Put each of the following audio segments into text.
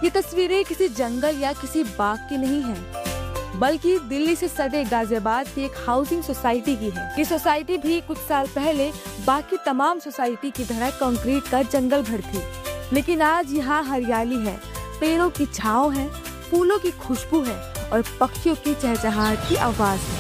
ये तस्वीरें किसी जंगल या किसी बाग की नहीं हैं, बल्कि दिल्ली से सटे गाजियाबाद की एक हाउसिंग सोसाइटी की है। ये सोसाइटी भी कुछ साल पहले बाकी तमाम सोसाइटी की तरह कंक्रीट का जंगल भर थी, लेकिन आज यहाँ हरियाली है, पेड़ों की छांव है, फूलों की खुशबू है और पक्षियों की चहचहाहट की आवाज है।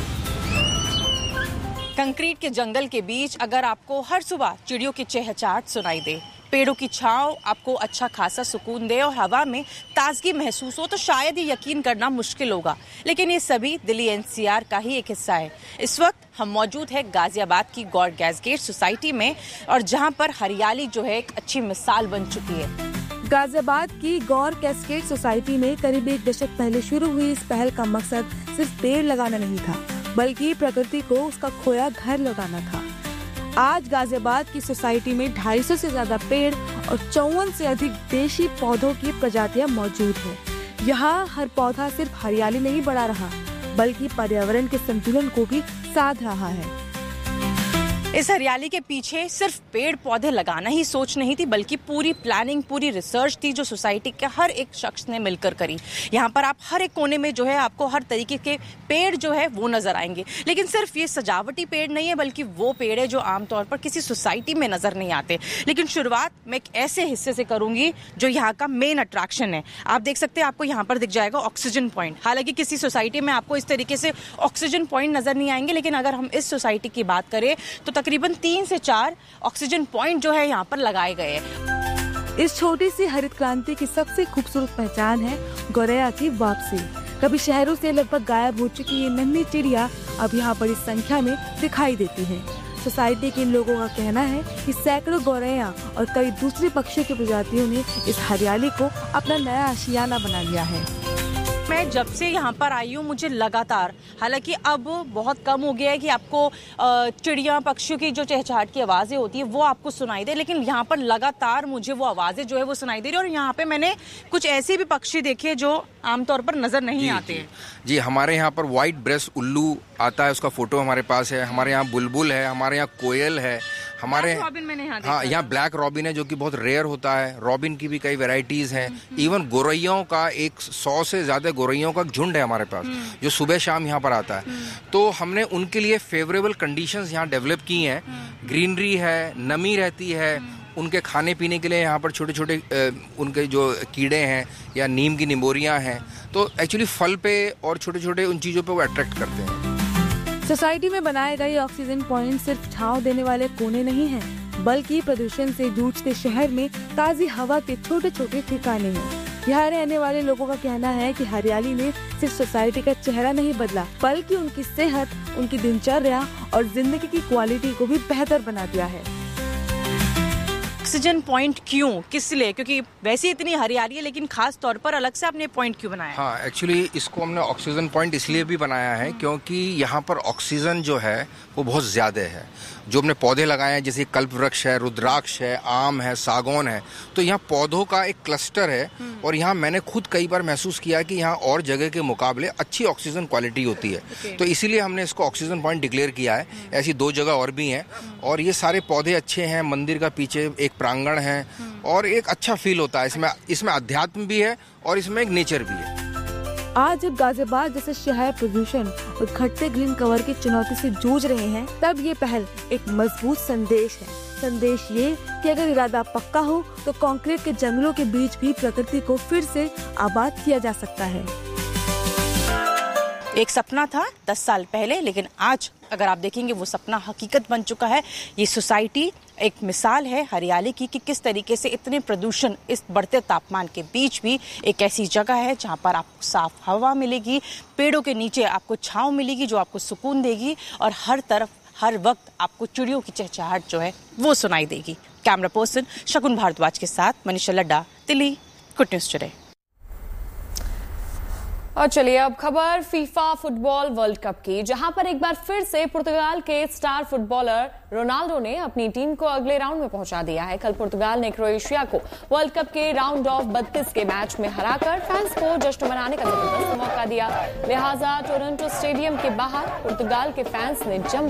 कंक्रीट के जंगल के बीच अगर आपको हर सुबह चिड़ियों की चहचहाहट सुनाई दे, पेड़ों की छांव आपको अच्छा खासा सुकून दे और हवा में ताजगी महसूस हो, तो शायद ये यकीन करना मुश्किल होगा, लेकिन ये सभी दिल्ली एनसीआर का ही एक हिस्सा है। इस वक्त हम मौजूद है गाजियाबाद की गौर गैसगेट सोसाइटी में, और जहां पर हरियाली जो है एक अच्छी मिसाल बन चुकी है। गाजियाबाद की गौर कैस्केड सोसाइटी में करीब 1 दशक पहले शुरू हुई इस पहल का मकसद सिर्फ पेड़ लगाना नहीं था, बल्कि प्रकृति को उसका खोया घर लौटाना था। आज गाजियाबाद की सोसाइटी में 250 से ज्यादा पेड़ और 54 से अधिक देशी पौधों की प्रजातियां मौजूद हैं। यहाँ हर पौधा सिर्फ हरियाली नहीं बढ़ा रहा, बल्कि पर्यावरण के संतुलन को भी साध रहा है। इस हरियाली के पीछे सिर्फ पेड़ पौधे लगाना ही सोच नहीं थी, बल्कि पूरी प्लानिंग, पूरी रिसर्च थी जो सोसाइटी के हर एक शख्स ने मिलकर करी। यहाँ पर आप हर एक कोने में जो है आपको हर तरीके के पेड़ जो है वो नजर आएंगे, लेकिन सिर्फ ये सजावटी पेड़ नहीं है, बल्कि वो पेड़ है जो आमतौर पर किसी सोसाइटी में नजर नहीं आते। लेकिन शुरुआत मैं एक ऐसे हिस्से से करूंगी जो यहाँ का मेन अट्रैक्शन है। आप देख सकते हैं, आपको यहाँ पर दिख जाएगा ऑक्सीजन पॉइंट। हालांकि किसी सोसाइटी में आपको इस तरीके से ऑक्सीजन पॉइंट नजर नहीं आएंगे, लेकिन अगर हम इस सोसाइटी की बात करें तो तकरीबन 3 से 4 ऑक्सीजन पॉइंट जो है यहाँ पर लगाए गए हैं। इस छोटी सी हरित क्रांति की सबसे खूबसूरत पहचान है गौरैया की वापसी। कभी शहरों से लगभग गायब हो चुकी ये नन्ही चिड़िया अब यहाँ बड़ी संख्या में दिखाई देती है। सोसाइटी के लोगों का कहना है कि सैकड़ों गौरैया और कई दूसरी पक्षियों की प्रजातियों ने इस हरियाली को अपना नया आशियाना बना लिया है। मैं जब से यहाँ पर आई हूँ, मुझे लगातार, हालांकि अब बहुत कम हो गया है कि आपको चिड़िया पक्षियों की जो चहचहाहट की आवाज़ें होती है वो आपको सुनाई दे, लेकिन यहाँ पर लगातार मुझे वो आवाज़ें जो है वो सुनाई दे रही है। और यहाँ पे मैंने कुछ ऐसे भी पक्षी देखे जो आमतौर पर नजर नहीं आते हैं। जी, हमारे यहाँ पर व्हाइट ब्रेस्ट उल्लू आता है, उसका फोटो हमारे पास है। हमारे यहाँ बुलबुल है, हमारे यहाँ कोयल है, हमारे यहाँ ब्लैक रॉबिन है जो कि बहुत रेयर होता है। रॉबिन की भी कई वैरायटीज हैं। इवन गोरैयों का 100 से ज्यादा गोरैयों का झुंड है हमारे पास, जो सुबह शाम यहाँ पर आता है। तो हमने उनके लिए फेवरेबल कंडीशंस यहाँ डेवलप की हैं। ग्रीनरी है, नमी रहती है, उनके खाने पीने के लिए यहाँ पर छोटे छोटे उनके जो कीड़े हैं या नीम की निमोरियाँ हैं, तो एक्चुअली फल पे और छोटे छोटे उन चीज़ों पे वो अट्रैक्ट करते हैं। सोसाइटी में बनाए गए ऑक्सीजन पॉइंट सिर्फ छांव देने वाले कोने नहीं हैं, बल्कि प्रदूषण से जूझते शहर में ताजी हवा के छोटे छोटे ठिकाने हैं। यहाँ रहने वाले लोगों का कहना है कि हरियाली ने सिर्फ सोसाइटी का चेहरा नहीं बदला, बल्कि उनकी सेहत, उनकी दिनचर्या और जिंदगी की क्वालिटी को भी बेहतर बना दिया है। ऑक्सीजन पॉइंट क्यों, किस लिए? क्योंकि वैसे इतनी हरियाली है, लेकिन खास तौर पर अलग से आपने पॉइंट क्यों बनाया? हाँ, एक्चुअली इसको हमने ऑक्सीजन पॉइंट इसलिए भी बनाया है क्योंकि यहाँ पर ऑक्सीजन जो है वो बहुत ज़्यादा है। जो हमने पौधे लगाए हैं, जैसे कल्पवृक्ष है, रुद्राक्ष है, आम है, सागौन है, तो यहाँ पौधों का एक क्लस्टर है। और यहाँ मैंने खुद कई बार महसूस किया कि यहाँ और जगह के मुकाबले अच्छी ऑक्सीजन क्वालिटी होती है। तो इसीलिए हमने इसको ऑक्सीजन पॉइंट डिक्लेयर किया है। ऐसी 2 जगह और भी हैं, और ये सारे पौधे अच्छे हैं। मंदिर का पीछे एक प्रांगण है और एक अच्छा फील होता है। इसमें अध्यात्म भी है और इसमें एक नेचर भी है। आज जब गाजियाबाद जैसे शहर प्रदूषण और घटते ग्रीन कवर की चुनौती से जूझ रहे हैं, तब ये पहल एक मजबूत संदेश है। संदेश ये कि अगर इरादा पक्का हो तो कंक्रीट के जंगलों के बीच भी प्रकृति को फिर से आबाद किया जा सकता है। एक सपना था 10 साल पहले, लेकिन आज अगर आप देखेंगे वो सपना हकीकत बन चुका है। ये सोसाइटी एक मिसाल है हरियाली की कि किस तरीके से इतने प्रदूषण, इस बढ़ते तापमान के बीच भी एक ऐसी जगह है जहां पर आपको साफ हवा मिलेगी, पेड़ों के नीचे आपको छांव मिलेगी जो आपको सुकून देगी, और हर तरफ हर वक्त आपको चिड़ियों की चहचहाहट जो है वो सुनाई देगी। कैमरा पर्सन शकुन भारद्वाज के साथ Manisha Ladda, Delhi, good news today. और चलिए अब खबर फीफा फुटबॉल वर्ल्ड कप की, जहां पर एक बार फिर से पुर्तगाल के स्टार फुटबॉलर रोनाल्डो ने अपनी टीम को अगले राउंड में पहुंचा दिया है। कल पुर्तगाल ने क्रोएशिया को वर्ल्ड कप के राउंड ऑफ 32 के मैच में हराकर फैंस को जश्न मनाने का जबरदस्त मौका दिया। लिहाजा टोरंटो स्टेडियम के बाहर पुर्तगाल के फैंस ने जम